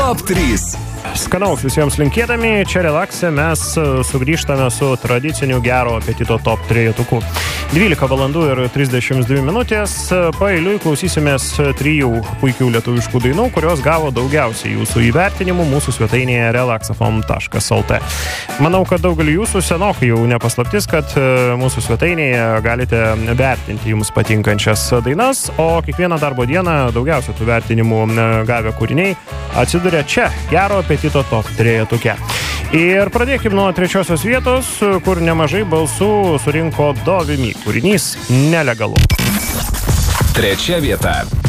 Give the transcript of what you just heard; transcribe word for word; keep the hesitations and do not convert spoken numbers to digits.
Top trys. Skanaus visiems linkėdami, čia relaksė mes sugrįžtame su tradiciniu gero apetito top trejetuku. dvylika valandų ir trisdešimt dvi minutės. Paeiliui klausysimės trijų puikių lietuviškų dainų, kurios gavo daugiausiai jūsų įvertinimų mūsų svetainėje relaxafm taškas lt. Manau, kad daugelį jūsų senokai jau nepaslaptis, kad mūsų svetainėje galite vertinti jums patinkančias dainas, o kiekvieną darbo dieną daugiausia tų vertinimų gavę kūriniai atsiduria čia, gero apetito top trejetuke. Ir pradėkime nuo trečiosios vietos, kur nemažai balsų surinko Do Vi Mi. Kūrinys Nelegalu. Trečia vieta.